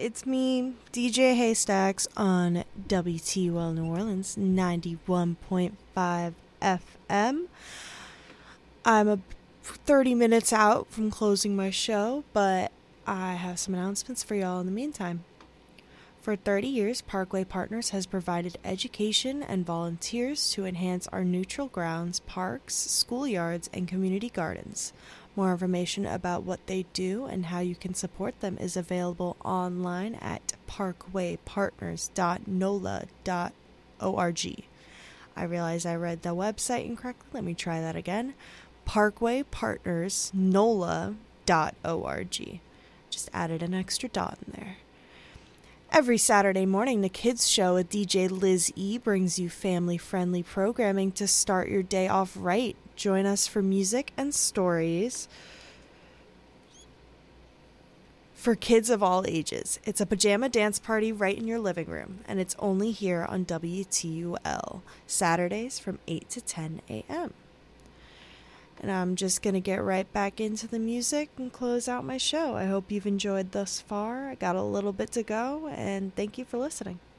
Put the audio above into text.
It's me, DJ Haystacks, on WTUL New Orleans 91.5 FM. I'm 30 minutes out from closing my show, but I have some announcements for y'all in the meantime. For 30 years, Parkway Partners has provided education and volunteers to enhance our neutral grounds, parks, schoolyards, and community gardens. More information about what they do and how you can support them is available online at parkwaypartners.nola.org. I realize I read the website incorrectly. Let me try that again. parkwaypartnersnola.org. Just added an extra dot in there. Every Saturday morning, the Kids Show with DJ Liz E brings you family-friendly programming to start your day off right. Join us for music and stories for kids of all ages. It's a pajama dance party right in your living room, and it's only here on WTUL, Saturdays from 8 to 10 a.m. And I'm just going to get right back into the music and close out my show. I hope you've enjoyed thus far. I got a little bit to go, and thank you for listening.